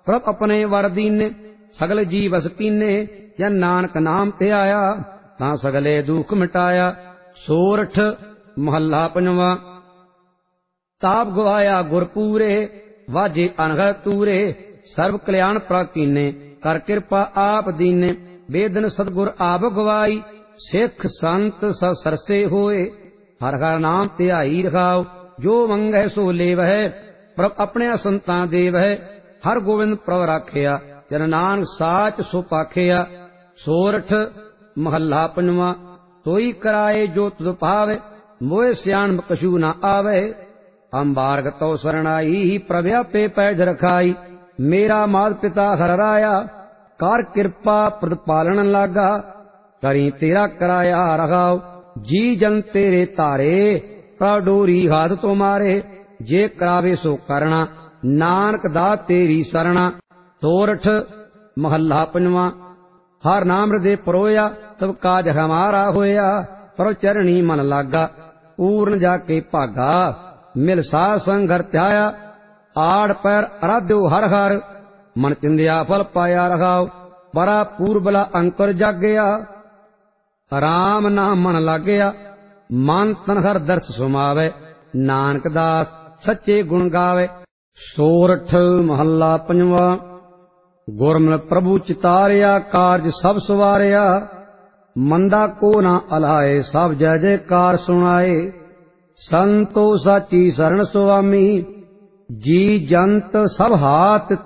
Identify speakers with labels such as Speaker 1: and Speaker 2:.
Speaker 1: प्रभ अपने वर दीने, सगल जी बस कीने। जन नानक नाम ते आया, तां सगले दुख मिटाया। सोरठ महला पंजवा। ताप गवाया गुर पूरे, वाजे अनघ तूरे। सर्व कल्याण प्राकीने, कर कृपा आप दीने। बेदन सतगुर आप गवाई, सिख संत सब सरसे होए। हर हर नाम ध्याई रखाओ, जो मंगै सो लेवह। प्रभ अपने संतां देवह, हर गोविंद प्रभ राखिया। जन नानक साच सो पाखिया। सोरठ महला पंजवा। सोई कराए जो तुध पावे, मोए सियाण कछु न आवे। अंबारग तो शरणाई, प्रभ आपे पैज रखाई। मेरा मात पिता हर राया, कार कृपा प्रतिपालन लागा। करी तेरा कराया रखाओ, जी जन तेरे तारे। प्रभ डोरी हाथ तो मारे, जे करावे सो करना। नानक दात तेरी सरना। सोरठ महला पंजवा। हर नाम हृदय परोया, तब काज हमारा होया। पर चरणी मन लागा, पूर्ण जाके भागा। मिल साध संग घर त्याया, आड़ पैर आराध्यो हर हर। मन चिंदिया फल पाया रखाओ, बरा पूर्बला अंकुर जागया। राम नाम मन लागया, मन तन हर दर्श सुमावे। नानक दास सच्चे गुण गावे। सोरठ महला पंजवा। गुरमिल प्रभु चितारिया, कारज सब सवारिया। मंदा को ना अलाए, सब जय जयकार सुनाए। संतो साची शरण सुआमी, जी जंत सब हाथ